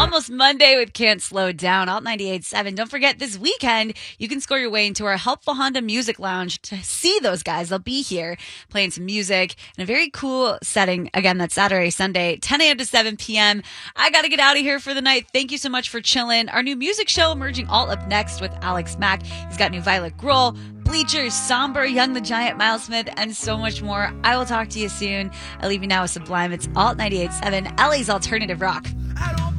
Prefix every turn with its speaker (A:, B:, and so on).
A: Almost Monday with Can't Slow Down, Alt 98.7. Don't forget, this weekend, you can score your way into our Helpful Honda Music Lounge to see those guys. They'll be here playing some music in a very cool setting. Again, that's Saturday, Sunday, 10 a.m. to 7 p.m. I got to get out of here for the night. Thank you so much for chilling. Our new music show, Emerging Alt, up next with Alex Mack. He's got new Violet Grohl, Bleachers, Somber, Young the Giant, Miles Smith, and so much more. I will talk to you soon. I leave you now with Sublime. It's Alt 98.7, LA's alternative rock.